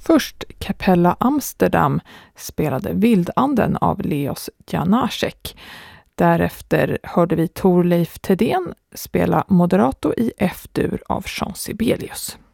Först Kapella Amsterdam spelade Vildanden av Leos Janáček. Därefter hörde vi Torleif Thedéen spela Moderato i F-dur av Jean Sibelius.